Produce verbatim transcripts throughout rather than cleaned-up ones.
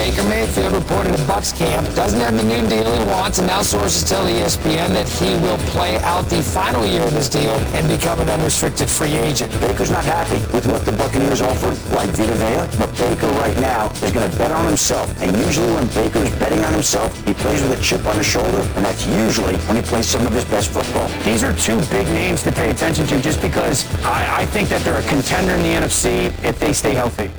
Baker Mayfield reported to Bucs camp doesn't have the new deal he wants, and now sources tell E S P N that he will play out the final year of his deal and become an unrestricted free agent. Baker's not happy with what the Buccaneers offered, like Vita Vea, but Baker right now is going to bet on himself. And usually when Baker's betting on himself, he plays with a chip on his shoulder, and that's usually when he plays some of his best football. These are two big names to pay attention to just because I, I think that they're a contender in the N F C if they stay healthy.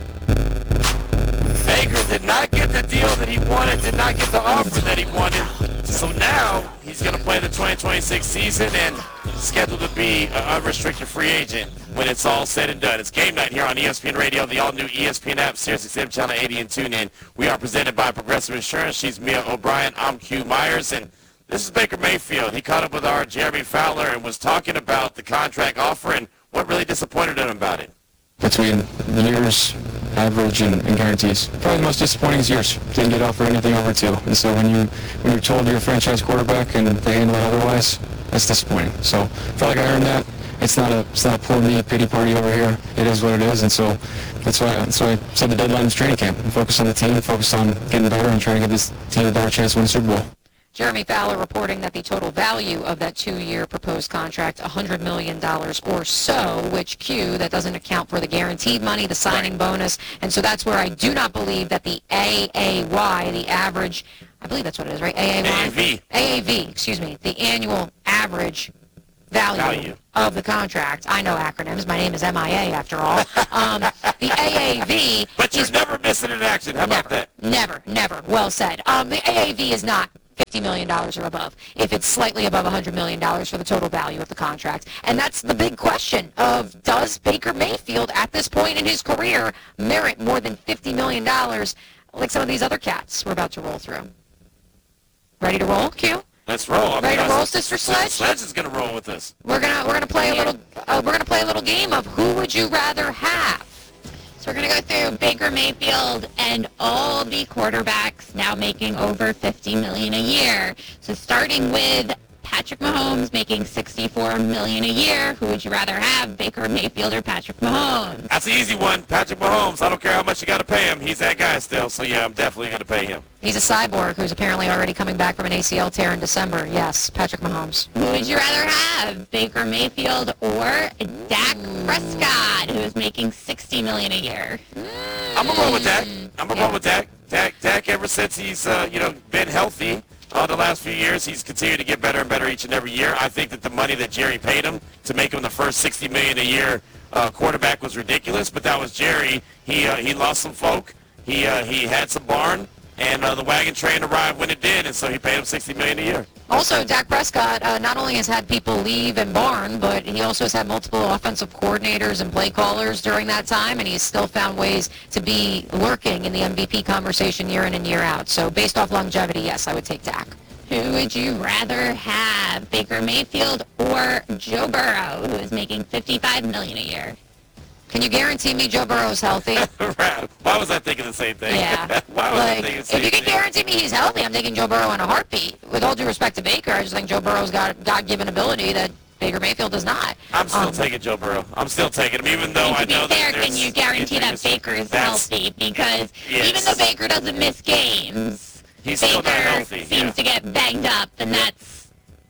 Baker did not get the deal that he wanted, did not get the offer that he wanted. So now he's going to play the twenty twenty-six season and scheduled to be an unrestricted free agent when it's all said and done. It's game night here on E S P N Radio, the all-new E S P N app, SiriusXM Channel eighty, and TuneIn. We are presented by Progressive Insurance. She's Mia O'Brien. I'm Q Myers, and this is Baker Mayfield. He caught up with our Jeremy Fowler and was talking about the contract offer and what really disappointed him about it. Between the years, average, and, and guarantees, probably the most disappointing is yours. Didn't get offered anything over two. And so when you when you're told you're a franchise quarterback and they handle it otherwise, that's disappointing. So I felt like I earned that. It's not a it's not a poor me pity party over here. It is what it is, and so that's why that's why I said the deadline is training camp. And focus on the team, focus on getting better, and trying to give this team a better chance to win the Super Bowl. Jeremy Fowler reporting that the total value of that two-year proposed contract, one hundred million dollars or so, which, Q, that doesn't account for the guaranteed money, the signing bonus, and so that's where I do not believe that the A A Y, the average, I believe that's what it is, right? A A Y? A A V. A A V, excuse me, the annual average value, value of the contract. I know acronyms. My name is M I A, after all. Um, the A A V... But you're is, never missing an action. How never, about that? Never, never. Well said. Um, the A A V is not fifty million dollars or above, if it's slightly above one hundred million dollars for the total value of the contract. And that's the big question of, does Baker Mayfield at this point in his career merit more than fifty million dollars like some of these other cats we're about to roll through? Ready to roll, Q? Let's roll. I Ready mean, to roll, I- Sister Sledge? Sledge is going to roll with us. We're gonna we're gonna play a little uh, we're gonna play a little game of who would you rather have. So we're going to go through Baker Mayfield and all the quarterbacks now making over fifty million dollars a year. So starting with Patrick Mahomes making sixty-four million dollars a year. Who would you rather have, Baker Mayfield or Patrick Mahomes? That's an easy one. Patrick Mahomes. I don't care how much you got to pay him. He's that guy still. So, yeah, I'm definitely going to pay him. He's a cyborg who's apparently already coming back from an A C L tear in December. Yes, Patrick Mahomes. Who would you rather have, Baker Mayfield or Dak Prescott, who is making sixty million dollars a year? I'm going to roll with Dak. I'm going to roll with Dak. Dak, Dak ever since he's, uh, you know, been healthy uh, the last few years, he's continued to get better and better each and every year. I think that the money that Jerry paid him to make him the first sixty million dollars a year uh, quarterback was ridiculous, but that was Jerry. He uh, he lost some folk. He uh, he had some barn, and uh, the wagon train arrived when it did, and so he paid him sixty million dollars a year. Also, Dak Prescott uh, not only has had people leave and barn, but he also has had multiple offensive coordinators and play callers during that time, and he's still found ways to be lurking in the M V P conversation year in and year out. So based off longevity, yes, I would take Dak. Who would you rather have, Baker Mayfield or Joe Burrow, who is making fifty-five million dollars a year? Can you guarantee me Joe Burrow's healthy? Why was I thinking the same thing? Yeah. Why was like, I thinking the same if you can thing? guarantee me he's healthy, I'm taking Joe Burrow in a heartbeat. With all due respect to Baker, I just think Joe Burrow's got God-given ability that Baker Mayfield does not. I'm still Um, taking Joe Burrow. I'm still taking him, even though And I to know be fair, that there's... can you guarantee that there's- Baker is that's- healthy? Because Yes. even though Baker doesn't miss games, He's still Baker not healthy. seems Yeah. to get banged up, and that's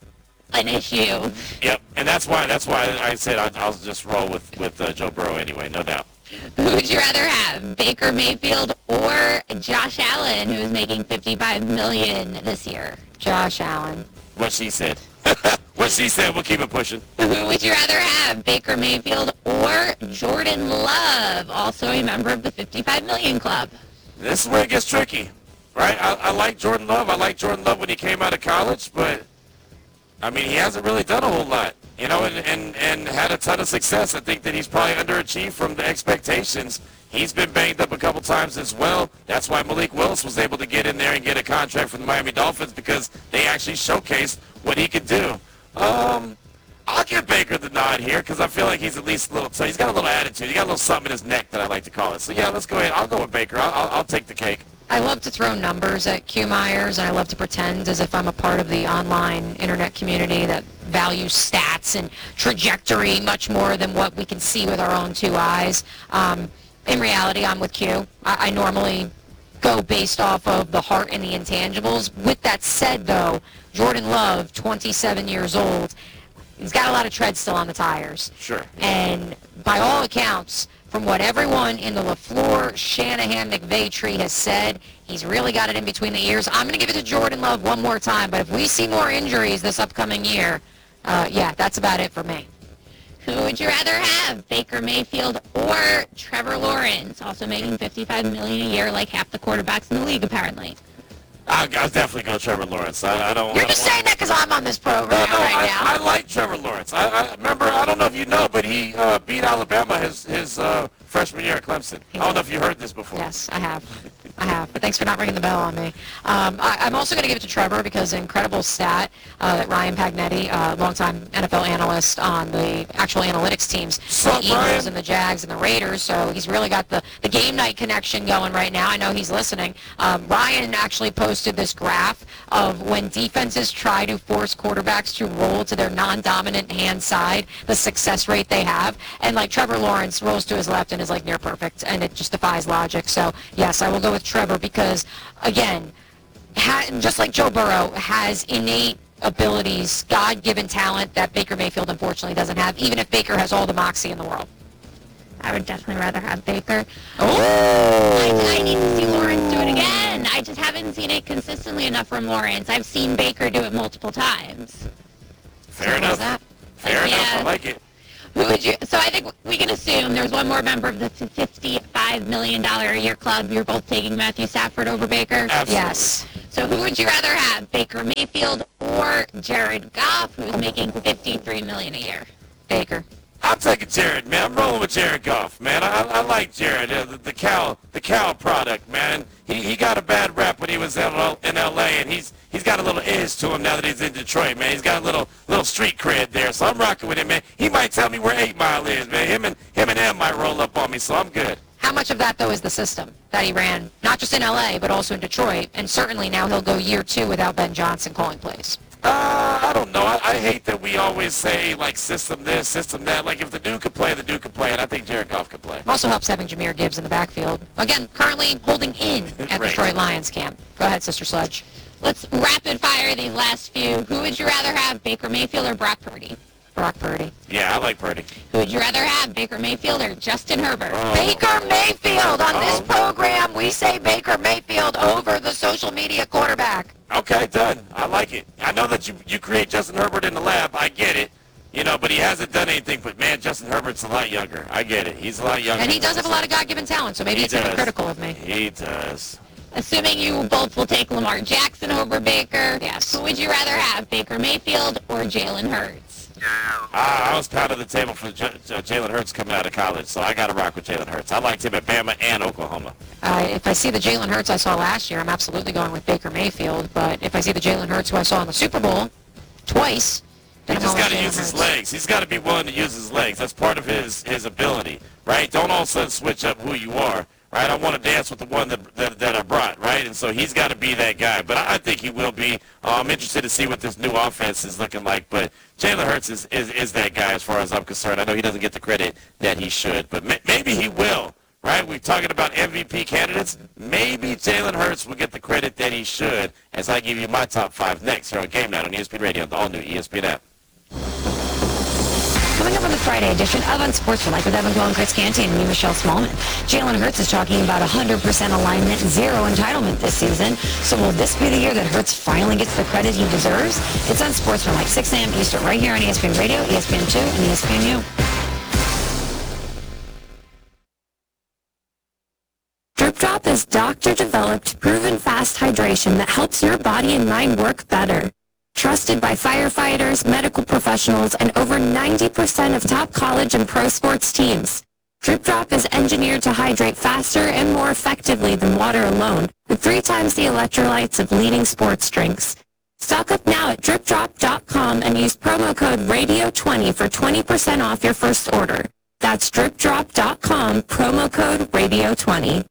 an issue. Yep, and that's why that's why I said I'll, I'll just roll with with uh, Joe Burrow anyway, no doubt. Who would you rather have, Baker Mayfield or Josh Allen, who is making fifty-five million dollars this year? Josh Allen. What she said. What she said. We'll keep it pushing. Who would you rather have, Baker Mayfield or Jordan Love, also a member of the fifty-five million club? This is where it gets tricky, right? I, I like Jordan Love. I like Jordan Love when he came out of college, but I mean he hasn't really done a whole lot, you know, and and and had a ton of success. I think that he's probably underachieved from the expectations. He's been banged up a couple times as well. That's why Malik Willis was able to get in there and get a contract from the Miami Dolphins, because they actually showcased what he could do. Um, I'll give Baker the nod here because I feel like he's at least a little, so he's got a little attitude. He got a little something in his neck that I like to call it. So yeah, let's go ahead. I'll go with Baker. I'll, I'll, I'll take the cake. I love to throw numbers at Q Myers, and I love to pretend as if I'm a part of the online internet community that values stats and trajectory much more than what we can see with our own two eyes. Um, in reality, I'm with Q. I, I normally go based off of the heart and the intangibles. With that said, though, Jordan Love, twenty-seven years old, he's got a lot of tread still on the tires. Sure. And by all accounts, from what everyone in the LaFleur, Shanahan, McVay tree has said, he's really got it in between the ears. I'm going to give it to Jordan Love one more time, but if we see more injuries this upcoming year, uh, yeah, that's about it for me. Who would you rather have, Baker Mayfield or Trevor Lawrence, also making fifty-five million dollars a year like half the quarterbacks in the league, apparently? I'll, I'll definitely go Trevor Lawrence. I, I don't. You're I don't just want- saying that because I'm on this program No, no, right I, now. I like Trevor Lawrence. I, I remember. I don't know if you know, but he uh, beat Alabama his his uh, freshman year at Clemson. I don't know if you heard this before. Yes, I have. I have. But thanks for not ringing the bell on me. Um, I, I'm also going to give it to Trevor because incredible stat uh, that Ryan Pagnetti, uh, longtime N F L analyst on the actual analytics teams, Sup, the Eagles Ryan? and the Jags and the Raiders. So he's really got the, the game night connection going right now. I know he's listening. Um, Ryan actually posted this graph of when defenses try to force quarterbacks to roll to their non-dominant hand side, the success rate they have. And like Trevor Lawrence rolls to his left and is like near perfect, and it just defies logic. So yes, I will go with Trevor because, again, ha- just like Joe Burrow has innate abilities, God-given talent that Baker Mayfield unfortunately doesn't have, even if Baker has all the moxie in the world. I would definitely rather have Baker. Oh! I, I need to see Lawrence do it again. I just haven't seen it consistently enough from Lawrence. I've seen Baker do it multiple times. Fair Simple as enough. that. Fair enough. Yeah. I like it. Who would you? So I think we can assume there's one more member of the fifty-five million dollars a year club. You're both taking Matthew Stafford over Baker. Absolutely. Yes. So who would you rather have, Baker Mayfield or Jared Goff, who's making fifty-three million dollars a year? Baker. I'm taking Jared, man. I'm rolling with Jared Goff, man. I, I like Jared, uh, the, the cow, the cow product, man. He he got a bad rap when he was in L- in L A, and he's he's got a little edge to him now that he's in Detroit, man. He's got a little little street cred there, so I'm rocking with him, man. He might tell me where Eight Mile is, man. Him and him and him might roll up on me, so I'm good. How much of that, though, is the system that he ran, not just in L A, but also in Detroit? And certainly now he'll go year two without Ben Johnson calling plays. Uh, I don't know. I, I hate that we always say, like, system this, system that. Like, if the dude could play, the dude could play, and I think Jared Goff could play. Also helps having Jahmyr Gibbs in the backfield. Again, currently holding in at Right. Detroit Lions camp. Go ahead, Sister Sledge. Let's rapid fire these last few. Who would you rather have, Baker Mayfield or Brock Purdy? Brock Purdy. Yeah, I like Purdy. Who would you rather have, Baker Mayfield or Justin Herbert? Oh. Baker Mayfield. On this Oh. program, we say Baker Mayfield over the social media quarterback. Okay, done. I like it. I know that you you create Justin Herbert in the lab. I get it. You know, but he hasn't done anything. But, man, Justin Herbert's a lot younger. I get it. He's a lot younger. And he does have a lot of God-given talent, so maybe He it's does. hypocritical of me. He does. Assuming you both will take Lamar Jackson over Baker, Yes. who would you rather have, Baker Mayfield or Jalen Hurts? I, I was pounding the table for J- J- Jalen Hurts coming out of college, so I got to rock with Jalen Hurts. I liked him at Bama and Oklahoma. Uh, if I see the Jalen Hurts I saw last year, I'm absolutely going with Baker Mayfield. But if I see the Jalen Hurts who I saw in the Super Bowl twice, He then I'm just going got to with use Jalen his Hurts. legs. He's got to be willing to use his legs. That's part of his, his ability, right? Don't all of a sudden switch up who you are, right? I want to dance with the one that, that, that I brought, right? And so he's got to be that guy. But I, I think he will be. Uh, I'm interested to see what this new offense is looking like. But Jalen Hurts is, is, is that guy as far as I'm concerned. I know he doesn't get the credit that he should, but may, maybe he will. Right, we're talking about M V P candidates. Maybe Jalen Hurts will get the credit that he should as I give you my top five next here on Game Night on E S P N Radio, the all-new E S P N app. Coming up on the Friday edition of Unsportsmanlike with Evan Cohen and Chris Canty and me, Michelle Smallman. Jalen Hurts is talking about one hundred percent alignment, zero entitlement this season. So will this be the year that Hurts finally gets the credit he deserves? It's Unsportsmanlike, six a.m. Eastern, right here on E S P N Radio, E S P N two, and E S P N U. Drip Drop is doctor-developed, proven fast hydration that helps your body and mind work better. Trusted by firefighters, medical professionals, and over ninety percent of top college and pro sports teams. Drip Drop is engineered to hydrate faster and more effectively than water alone, with three times the electrolytes of leading sports drinks. Stock up now at drip drop dot com and use promo code radio twenty for twenty percent off your first order. That's drip drop dot com, promo code radio twenty.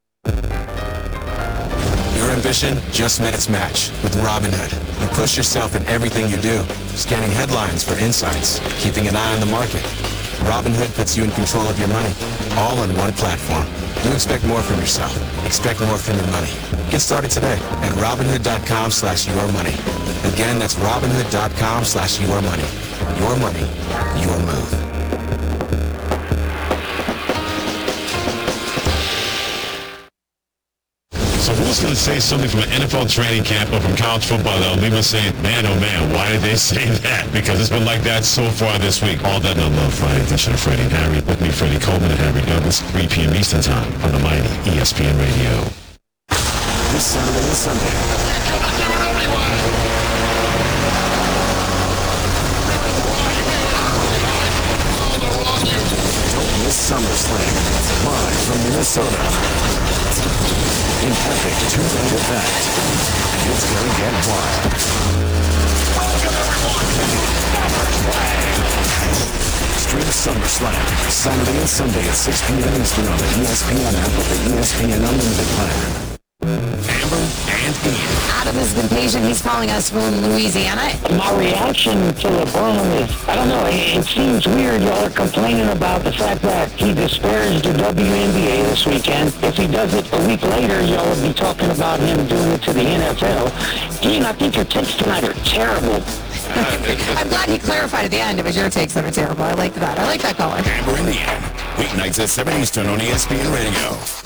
Your ambition just met its match with Robinhood. You push yourself in everything you do, scanning headlines for insights, keeping an eye on the market. Robinhood puts you in control of your money, all on one platform. You expect more from yourself. Expect more from your money. Get started today at Robinhood.com slash your money. Again, that's Robinhood.com slash your money. Your money, your move. So who's going to say something from an N F L training camp or from college football that'll leave us saying, man, oh man, why did they say that? Because it's been like that so far this week. All that and a love Friday edition of Freddie and Harry. With me, Freddie Coleman and Harry Douglas, three p.m. Eastern Time on the mighty E S P N Radio. This Saturday and Sunday. Don't miss SummerSlam, live from Minnesota. In epic two-night event, it's gonna get wild. Stream SummerSlam, Saturday and Sunday at six p.m. Eastern on the E S P N app with the E S P N Unlimited plan. Amber and Ian. Adam has been patient. He's calling us from Louisiana. My reaction to LeBron is, I don't know, it, it seems weird y'all are complaining about the fact that he disparaged the W N B A this weekend. If he does it a week later, y'all would be talking about him doing it to the N F L. Ian, I think your takes tonight are terrible. I'm glad he clarified at the end. It was your takes that are terrible. I like that. I like that caller. Amber and Ian. Weeknights at seven Eastern on E S P N Radio.